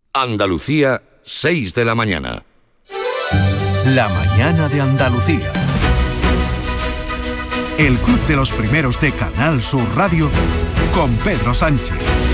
Andalucía, 6 de la mañana. La mañana de Andalucía. El Club de los Primeros de Canal Sur Radio con Pedro Sánchez.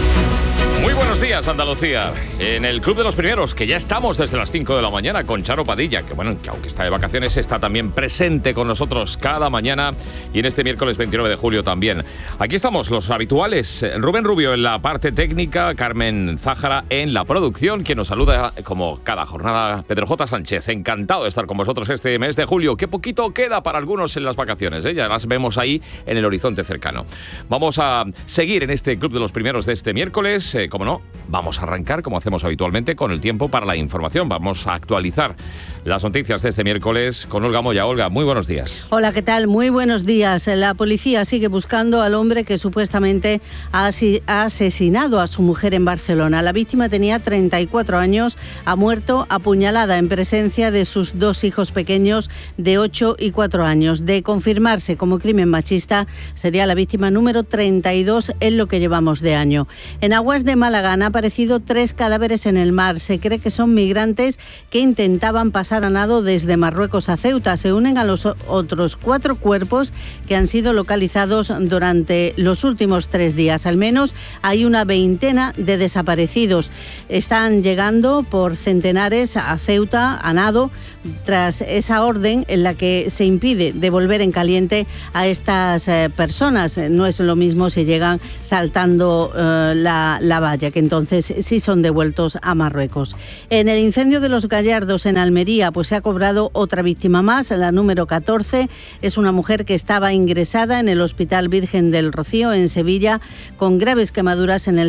Muy buenos días, Andalucía. En el Club de los Primeros, que ya estamos desde las 5 de la mañana con Charo Padilla, que bueno, que aunque está de vacaciones, está también presente con nosotros cada mañana y en este miércoles 29 de julio también. Aquí estamos los habituales, Rubén Rubio en la parte técnica, Carmen Zájara en la producción, quien nos saluda como cada jornada, Pedro J. Sánchez. Encantado de estar con vosotros este mes de julio. Qué poquito queda para algunos en las vacaciones, ¿eh? Ya las vemos ahí en el horizonte cercano. Vamos a seguir en este Club de los Primeros de este miércoles. Como no, vamos a arrancar, como hacemos habitualmente, con el tiempo para la información. Vamos a actualizar las noticias de este miércoles con Olga Moya. Olga, muy buenos días. Hola, ¿qué tal? Muy buenos días. La policía sigue buscando al hombre que supuestamente ha asesinado a su mujer en Barcelona. La víctima tenía 34 años, ha muerto apuñalada en presencia de sus dos hijos pequeños de 8 y 4 años. De confirmarse como crimen machista, sería la víctima número 32 en lo que llevamos de año. En aguas de Málaga han aparecido 3 cadáveres en el mar. Se cree que son migrantes que intentaban pasar a nado desde Marruecos a Ceuta. Se unen a los otros 4 cuerpos que han sido localizados durante los últimos 3 días. Al menos hay una veintena de desaparecidos. Están llegando por centenares a Ceuta a nado tras esa orden en la que se impide devolver en caliente a estas personas. No es lo mismo si llegan saltando la valla, que entonces sí son devueltos a Marruecos. En el incendio de Los Gallardos en Almería, pues se ha cobrado otra víctima más, la número 14. Es una mujer que estaba ingresada en el Hospital Virgen del Rocío en Sevilla con graves quemaduras en el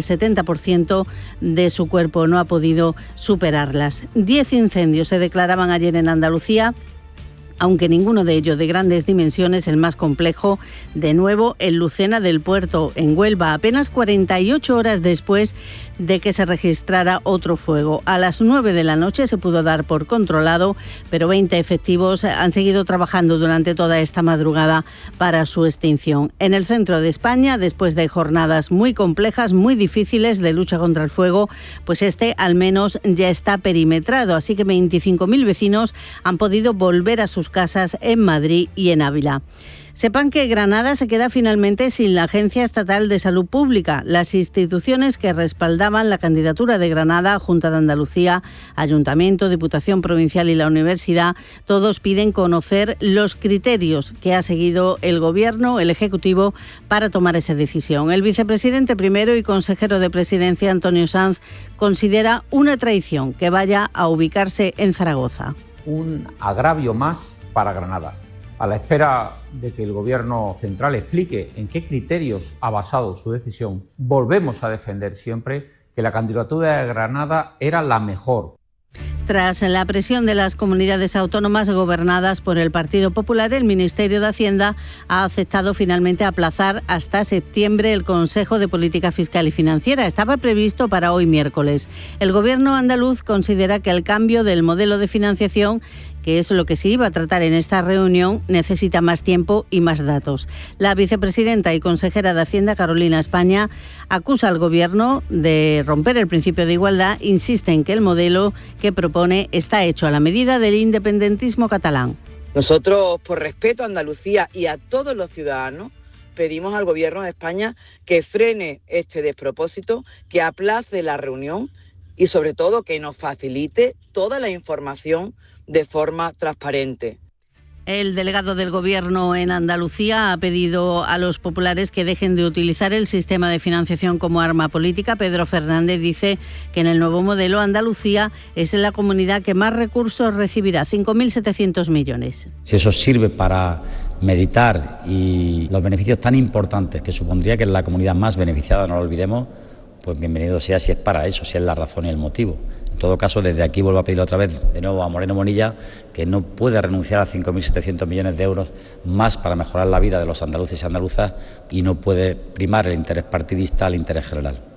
70% de su cuerpo. No ha podido superarlas. 10 incendios se declaraban ayer en Andalucía, aunque ninguno de ellos de grandes dimensiones. El más complejo, de nuevo, en Lucena del Puerto, en Huelva, apenas 48 horas después de que se registrara otro fuego. A las 9 de la noche se pudo dar por controlado, pero 20 efectivos han seguido trabajando durante toda esta madrugada para su extinción. En el centro de España, después de jornadas muy complejas, muy difíciles de lucha contra el fuego, pues este al menos ya está perimetrado, así que 25.000 vecinos han podido volver a sus casas en Madrid y en Ávila. Sepan que Granada se queda finalmente sin la Agencia Estatal de Salud Pública. Las instituciones que respaldaban la candidatura de Granada, Junta de Andalucía, Ayuntamiento, Diputación Provincial y la Universidad, todos piden conocer los criterios que ha seguido el Gobierno, el Ejecutivo, para tomar esa decisión. El vicepresidente primero y consejero de Presidencia, Antonio Sanz, considera una traición que vaya a ubicarse en Zaragoza. Un agravio más para Granada. A la espera de que el Gobierno central explique en qué criterios ha basado su decisión, volvemos a defender siempre que la candidatura de Granada era la mejor. Tras la presión de las comunidades autónomas gobernadas por el Partido Popular, el Ministerio de Hacienda ha aceptado finalmente aplazar hasta septiembre el Consejo de Política Fiscal y Financiera. Estaba previsto para hoy miércoles. El Gobierno andaluz considera que el cambio del modelo de financiación, que es lo que se iba a tratar en esta reunión, necesita más tiempo y más datos. La vicepresidenta y consejera de Hacienda, Carolina España, acusa al Gobierno de romper el principio de igualdad. Insiste en que el modelo que propone está hecho a la medida del independentismo catalán. Nosotros, por respeto a Andalucía y a todos los ciudadanos, pedimos al Gobierno de España que frene este despropósito, que aplace la reunión y, sobre todo, que nos facilite toda la información de forma transparente. El delegado del Gobierno en Andalucía ha pedido a los populares que dejen de utilizar el sistema de financiación como arma política. Pedro Fernández dice que en el nuevo modelo Andalucía es la comunidad que más recursos recibirá, 5.700 millones. Si eso sirve para meditar y los beneficios tan importantes que supondría que es la comunidad más beneficiada, no lo olvidemos, pues bienvenido sea si es para eso, si es la razón y el motivo. En todo caso, desde aquí vuelvo a pedir otra vez de nuevo a Moreno Monilla que no puede renunciar a 5.700 millones de euros más para mejorar la vida de los andaluces y andaluzas y no puede primar el interés partidista al interés general.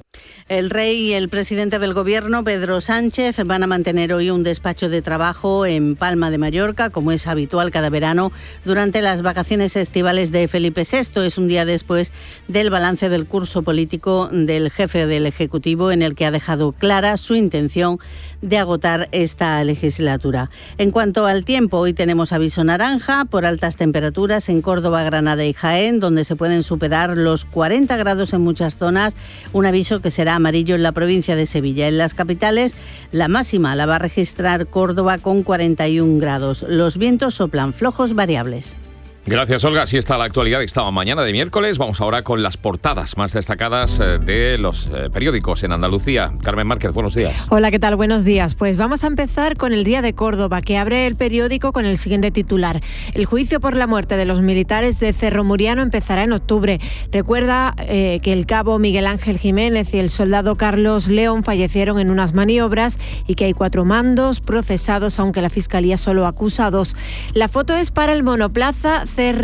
El rey y el presidente del gobierno, Pedro Sánchez, van a mantener hoy un despacho de trabajo en Palma de Mallorca, como es habitual cada verano, durante las vacaciones estivales de Felipe VI. Es un día después del balance del curso político del jefe del Ejecutivo, en el que ha dejado clara su intención de agotar esta legislatura. En cuanto al tiempo, hoy tenemos aviso naranja por altas temperaturas en Córdoba, Granada y Jaén, donde se pueden superar los 40 grados en muchas zonas, un aviso que será amarillo en la provincia de Sevilla. En las capitales, la máxima la va a registrar Córdoba con 41 grados. Los vientos soplan flojos variables. Gracias, Olga. Así está la actualidad de esta mañana de miércoles. Vamos ahora con las portadas más destacadas de los periódicos en Andalucía. Carmen Márquez, buenos días. Hola, ¿qué tal? Buenos días. Pues vamos a empezar con el Día de Córdoba, que abre el periódico con el siguiente titular. El juicio por la muerte de los militares de Cerro Muriano empezará en octubre. Recuerda que el cabo Miguel Ángel Jiménez y el soldado Carlos León fallecieron en unas maniobras y que hay 4 mandos procesados, aunque la Fiscalía solo acusa a 2. La foto es para el monoplaza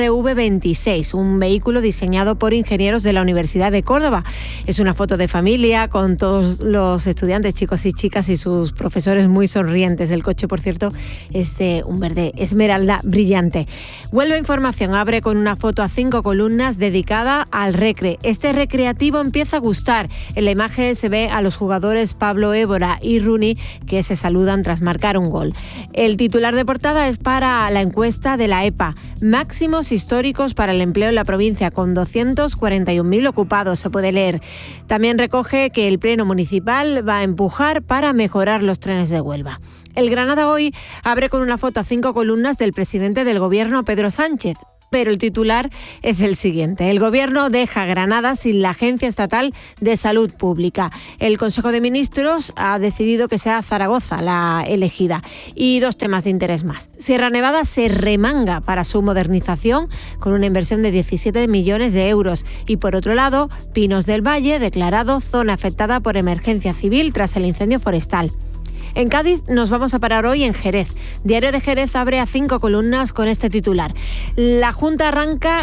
CRV26, un vehículo diseñado por ingenieros de la Universidad de Córdoba. Es una foto de familia con todos los estudiantes, chicos y chicas, y sus profesores muy sonrientes. El coche, por cierto, es de un verde esmeralda brillante. Huelva Información abre con una foto a 5 columnas dedicada al recre. Este recreativo empieza a gustar. En la imagen se ve a los jugadores Pablo Évora y Rooney, que se saludan tras marcar un gol. El titular de portada es para la encuesta de la EPA. Máximos históricos para el empleo en la provincia, con 241.000 ocupados, se puede leer. También recoge que el Pleno Municipal va a empujar para mejorar los trenes de Huelva. El Granada Hoy abre con una foto a 5 columnas del presidente del Gobierno, Pedro Sánchez. Pero el titular es el siguiente. El Gobierno deja Granada sin la Agencia Estatal de Salud Pública. El Consejo de Ministros ha decidido que sea Zaragoza la elegida. Y 2 temas de interés más. Sierra Nevada se remanga para su modernización con una inversión de 17 millones de euros. Y por otro lado, Pinos del Valle, declarado zona afectada por emergencia civil tras el incendio forestal. En Cádiz nos vamos a parar hoy en Jerez. Diario de Jerez abre a 5 columnas con este titular. La Junta arranca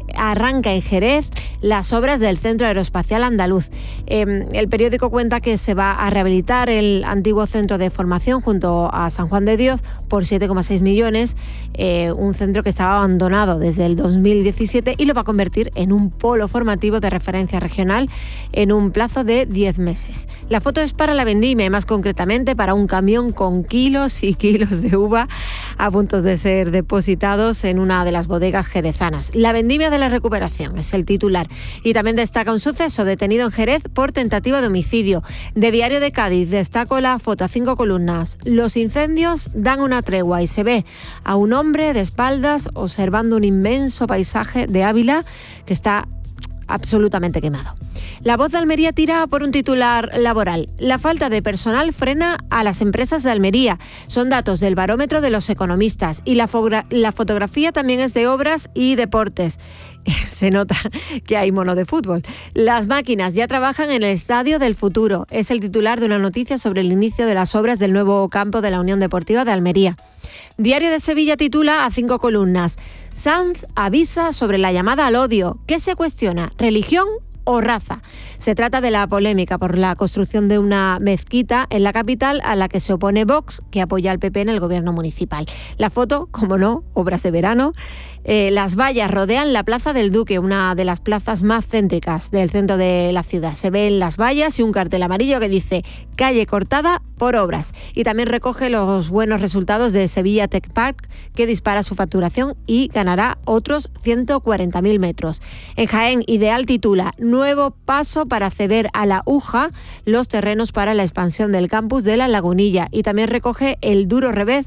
en Jerez las obras del Centro Aeroespacial Andaluz. El periódico cuenta que se va a rehabilitar el antiguo centro de formación junto a San Juan de Dios por 7,6 millones, un centro que estaba abandonado desde el 2017 y lo va a convertir en un polo formativo de referencia regional en un plazo de 10 meses. La foto es para la vendimia y más concretamente para un camión con kilos y kilos de uva a punto de ser depositados en una de las bodegas jerezanas. La vendimia de la recuperación es el titular. Y también destaca un suceso detenido en Jerez por tentativa de homicidio. De Diario de Cádiz destaco la foto a 5 columnas. Los incendios dan una tregua y se ve a un hombre de espaldas observando un inmenso paisaje de Ávila que está absolutamente quemado. La Voz de Almería tira por un titular laboral. La falta de personal frena a las empresas de Almería. Son datos del barómetro de los economistas. Y la fotografía también es de obras y deportes. Se nota que hay mono de fútbol. Las máquinas ya trabajan en el Estadio del Futuro. Es el titular de una noticia sobre el inicio de las obras del nuevo campo de la Unión Deportiva de Almería. Diario de Sevilla titula a 5 columnas. Sanz avisa sobre la llamada al odio. ¿Qué se cuestiona? ¿Religión o raza? Se trata de la polémica por la construcción de una mezquita en la capital a la que se opone Vox, que apoya al PP en el gobierno municipal. La foto, como no, obras de verano. Las vallas rodean la Plaza del Duque, una de las plazas más céntricas del centro de la ciudad. Se ven las vallas y un cartel amarillo que dice calle cortada por obras. Y también recoge los buenos resultados de Sevilla Tech Park, que dispara su facturación y ganará otros 140.000 metros. En Jaén, Ideal titula nuevo paso para ceder a la UJA los terrenos para la expansión del campus de La Lagunilla. Y también recoge el duro revés,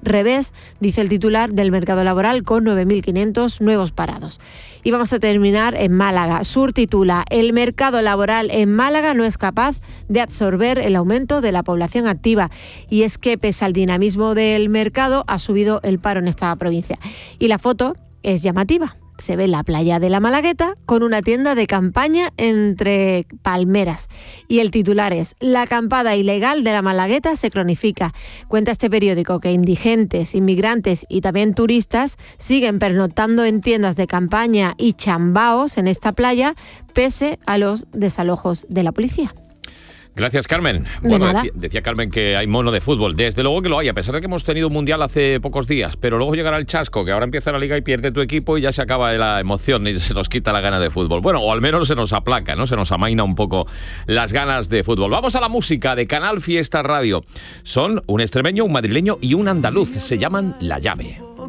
dice el titular, del mercado laboral con 9.500 nuevos parados. Y vamos a terminar en Málaga. Sur titula, el mercado laboral en Málaga no es capaz de absorber el aumento de la población activa. Y es que pese al dinamismo del mercado ha subido el paro en esta provincia. Y la foto es llamativa. Se ve la playa de la Malagueta con una tienda de campaña entre palmeras. Y el titular es: la acampada ilegal de la Malagueta se cronifica. Cuenta este periódico que indigentes, inmigrantes y también turistas siguen pernoctando en tiendas de campaña y chambaos en esta playa pese a los desalojos de la policía. Gracias, Carmen. Bueno, decía Carmen que hay mono de fútbol. Desde luego que lo hay, a pesar de que hemos tenido un mundial hace pocos días. Pero luego llegará el chasco, que ahora empieza la liga y pierde tu equipo y ya se acaba la emoción y se nos quita la gana de fútbol. Bueno, o al menos se nos aplaca, ¿no? Se nos amaina un poco las ganas de fútbol. Vamos a la música de Canal Fiesta Radio. Son un extremeño, un madrileño y un andaluz. Se llaman La Llave.